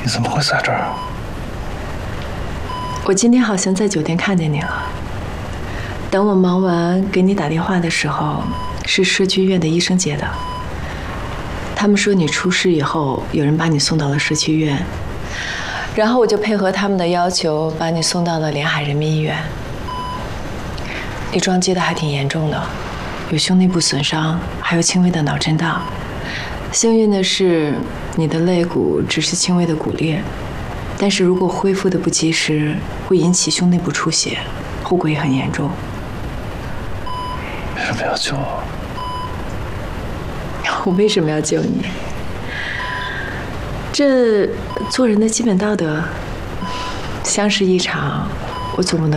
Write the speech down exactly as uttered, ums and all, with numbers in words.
你怎么会在这儿啊？ 我今天好像在酒店看见你了。等我忙完给你打电话的时候，是社区医院的医生接的。他们说你出事以后，有人把你送到了社区医院，然后我就配合他们的要求，把你送到了连海人民医院。你撞击的还挺严重的，有胸内部损伤，还有轻微的脑震荡。幸运的是，你的肋骨只是轻微的骨裂，但是如果恢复的不及时，会引起胸内部出血，后果也很严重。 为什么要救我？ 我为什么要救你？这做人的基本道德，相识一场，我总不能。